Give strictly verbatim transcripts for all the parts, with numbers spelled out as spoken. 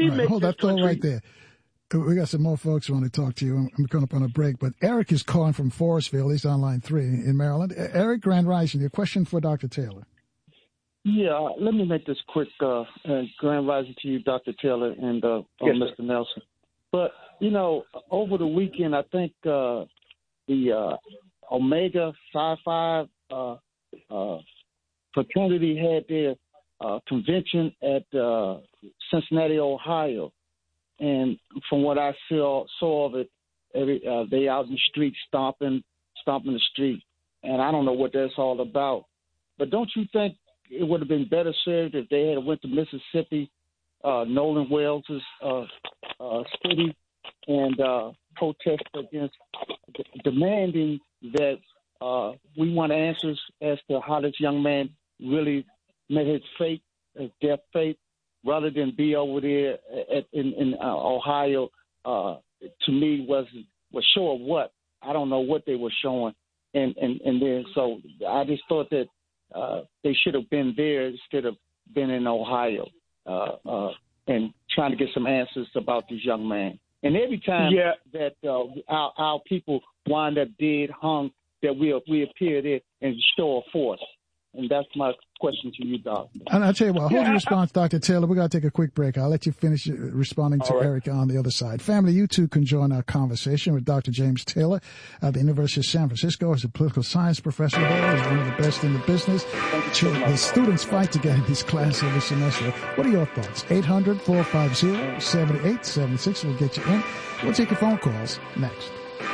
me right, make hold this that thought country. right there. We got some more folks who want to talk to you. I'm, I'm going up on a break, but Eric is calling from Forestville. He's on line three in Maryland. E- Eric, Grand Rising, your question for Doctor Taylor. Yeah, uh, let me make this quick. Uh, uh, grand rising to you, Doctor Taylor, and uh, Yes, uh, Mister Nelson. But, you know, over the weekend, I think uh, the uh, Omega Psi Phi uh, uh, fraternity had their uh, convention at uh, Cincinnati, Ohio. And from what I saw, saw of it, every, uh, they out in the street stomping, stomping the street. And I don't know what that's all about. But don't you think it would have been better served if they had went to Mississippi, uh, Nolan Wells' uh, uh, city, and uh, protest against d- demanding that uh, we want answers as to how this young man really met his fate, his death fate, rather than be over there at, in, in uh, Ohio. Uh, to me, was was sure what I don't know what they were showing, and and and then so I just thought that. Uh, they should have been there instead of been in Ohio uh, uh, and trying to get some answers about this young man. And every time Yeah. that uh, our, our people wind up dead, hung, that we we appear there and show a force. And that's my question to you, Doc. And I'll tell you what, hold Yeah, your I- response, Doctor Taylor. We're going to take a quick break. I'll let you finish uh, responding to All right. Eric on the other side. Family, you too can join our conversation with Doctor James Taylor at the University of San Francisco. He's a political science professor there. He's one of the best in the business. The students fight to get in his class every semester. What are your thoughts? eight hundred, four five zero, seven eight seven six. We'll get you in. We'll take your phone calls next.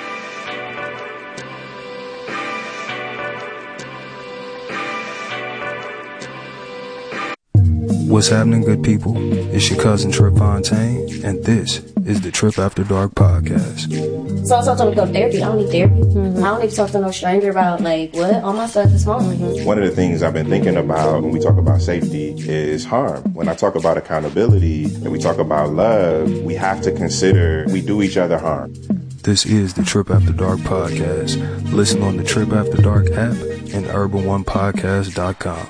What's happening, good people? It's your cousin Trip Fontaine, and this is the Trip After Dark podcast. So I told them to go to therapy. I don't need therapy. Mm-hmm. I don't need to talk to no stranger about, like, what? All my stuff is home. Mm-hmm. One of the things I've been thinking about when we talk about safety is harm. When I talk about accountability and we talk about love, we have to consider we do each other harm. This is the Trip After Dark podcast. Listen on the Trip After Dark app and urban one podcast dot com.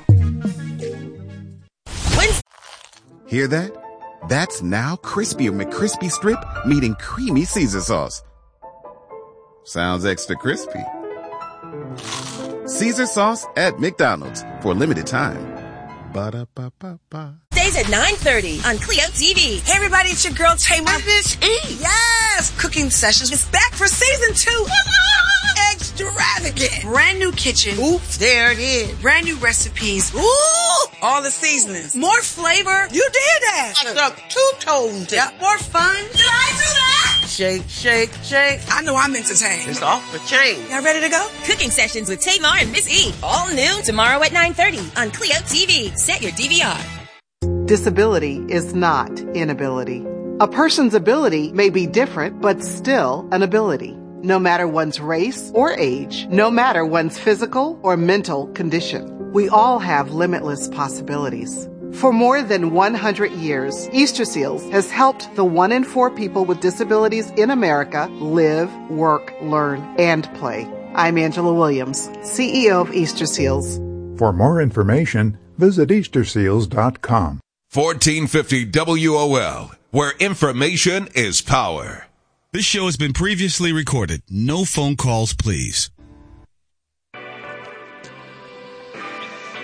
Hear that? That's now Crispy McCrispy Strip meeting Creamy Caesar Sauce. Sounds extra crispy. Caesar Sauce at McDonald's for a limited time. Ba-da-ba-ba-ba. Days at nine thirty on Clio T V. Hey everybody, it's your girl Tamar. Miss E. Yes! Cooking Sessions is back for season two. Extravagant. Brand new kitchen. Oops, there it is. Brand new recipes. Ooh! All the seasonings. More flavor. You did that. I stuck two toes. Yep. More fun. Did I do that? Shake, shake, shake. I know I'm entertained. It's off the chain. Y'all ready to go? Cooking Sessions with Tamar and Miss E. All new tomorrow at nine thirty on Clio T V. Set your D V R. Disability is not inability. A person's ability may be different, but still an ability. No matter one's race or age, no matter one's physical or mental condition. We all have limitless possibilities. For more than one hundred years, Easter Seals has helped the one in four people with disabilities in America live, work, learn, and play. I'm Angela Williams, C E O of Easter Seals. For more information, visit easter seals dot com. fourteen fifty W O L, where information is power. This show has been previously recorded. No phone calls, please.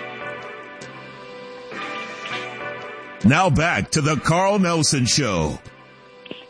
Now back to the Carl Nelson Show